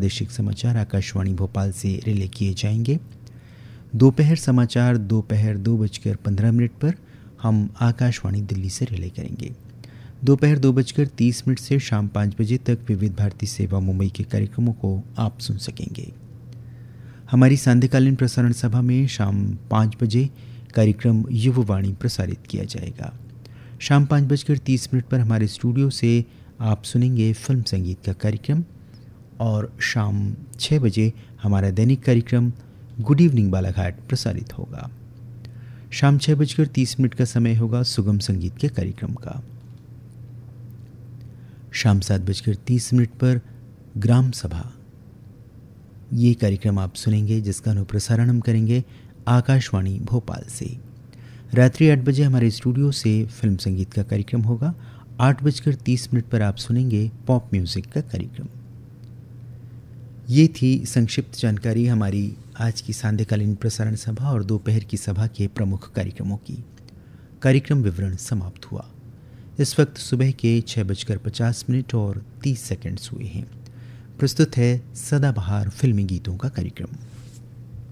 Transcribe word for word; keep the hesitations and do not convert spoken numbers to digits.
प्रादेशिक समाचार आकाशवाणी भोपाल से रिले किए जाएंगे। दोपहर समाचार दोपहर दो बजकर पंद्रह मिनट पर हम आकाशवाणी दिल्ली से रिले करेंगे। दोपहर दो बजकर तीस मिनट से शाम पाँच बजे तक विविध भारती सेवा मुंबई के कार्यक्रमों को आप सुन सकेंगे। हमारी सांध्यकालीन प्रसारण सभा में शाम पाँच बजे कार्यक्रम युववाणी प्रसारित किया जाएगा। शाम पाँच बजकर तीस मिनट पर हमारे स्टूडियो से आप सुनेंगे फिल्म संगीत का कार्यक्रम और शाम छः बजे हमारा दैनिक कार्यक्रम गुड इवनिंग बालाघाट प्रसारित होगा। शाम छः बजकर तीस मिनट का समय होगा सुगम संगीत के कार्यक्रम का। शाम सात बजकर तीस मिनट पर ग्राम सभा, ये कार्यक्रम आप सुनेंगे जिसका अनुप्रसारण हम करेंगे आकाशवाणी भोपाल से। रात्रि आठ बजे हमारे स्टूडियो से फिल्म संगीत का कार्यक्रम होगा। आठ बजकर तीस मिनट पर आप सुनेंगे पॉप म्यूजिक का कार्यक्रम। ये थी संक्षिप्त जानकारी हमारी आज की सांध्यकालीन प्रसारण सभा और दोपहर की सभा के प्रमुख कार्यक्रमों की। कार्यक्रम विवरण समाप्त हुआ। इस वक्त सुबह के छः बजकर पचास मिनट और तीस सेकंड्स हुए हैं। प्रस्तुत है सदाबहार फिल्मी गीतों का कार्यक्रम।